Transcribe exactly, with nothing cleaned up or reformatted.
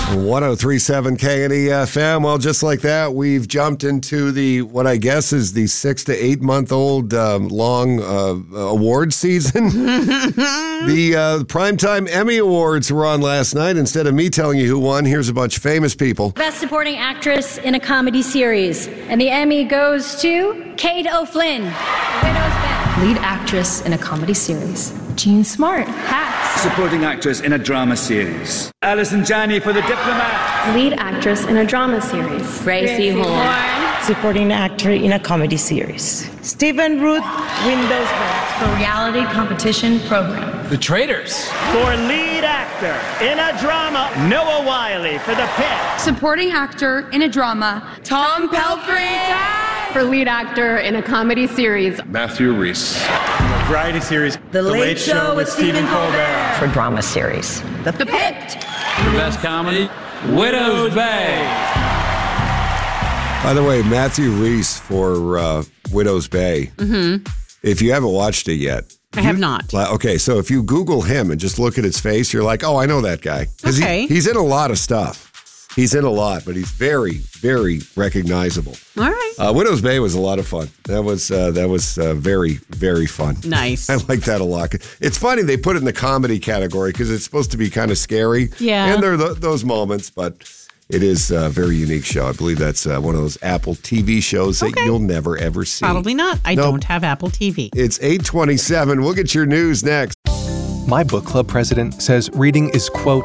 one oh three point seven K N E F M. Well, just like that, we've jumped into the, what I guess is the six to eight month old um, long uh, award season. the uh, Primetime Emmy Awards were on last night. Instead of me telling you who won, here's a bunch of famous people. Best Supporting Actress in a Comedy Series. And the Emmy goes to Kate O'Flynn, Widow's Best. Lead Actress in a Comedy Series. Jean Smart, Hacks. Supporting Actress in a Drama Series. Alison Janney for The Diplomat. Lead Actress in a Drama Series. Gracie Horn. Supporting Actor in a Comedy Series. Stephen Root, Widow's Best. For Reality Competition Program. The Traitors. For Lead Actor in a Drama, Noah Wiley for The Pit. Supporting Actor in a Drama, Tom Pelphrey. For Lead Actor in a Comedy Series, Matthew Rhys. Variety Series, The, the Late, Late Show, Show with Stephen Colbert. For Drama Series, The, the Pit. For Best Comedy, Widow's Bay. By the way, Matthew Rhys for uh, Widow's Bay. Mm-hmm. If you haven't watched it yet. I have not. Okay, so if you Google him and just look at his face, you're like, oh, I know that guy. Okay. He, he's in a lot of stuff. He's in a lot, but he's very, very recognizable. All right. Uh, Widow's Bay was a lot of fun. That was uh, that was uh, very, very fun. Nice. I like that a lot. It's funny they put it in the comedy category because it's supposed to be kind of scary. Yeah. And there are th- those moments, but it is a very unique show. I believe that's uh, one of those Apple T V shows that okay. you'll never, ever see. Probably not. I nope. don't have Apple T V. It's eight twenty-seven. We'll get your news next. My book club president says reading is, quote,